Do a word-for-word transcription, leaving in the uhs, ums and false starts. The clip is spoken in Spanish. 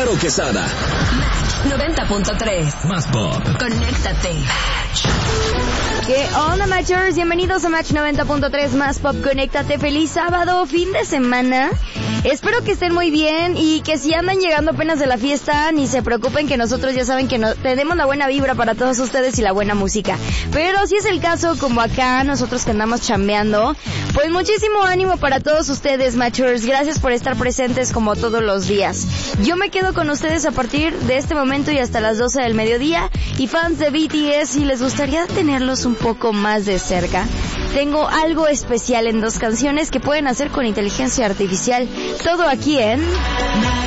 Caro Quesada. noventa punto tres. Más pop. Conéctate. ¿Qué onda, Matchers? Bienvenidos a Match noventa punto tres Más Pop. Conéctate. Feliz sábado, fin de semana. Espero que estén muy bien y que si andan llegando apenas de la fiesta, ni se preocupen, que nosotros ya saben que no, tenemos la buena vibra para todos ustedes y la buena música. Pero si es el caso, como acá, nosotros que andamos chambeando, pues muchísimo ánimo para todos ustedes, Matchers. Gracias por estar presentes como todos los días. Yo me quedo con ustedes a partir de este momento y hasta las doce del mediodía. Y fans de B T S, si les gustaría tenerlos un poco más de cerca, tengo algo especial en dos canciones que pueden hacer con inteligencia artificial. Todo aquí en...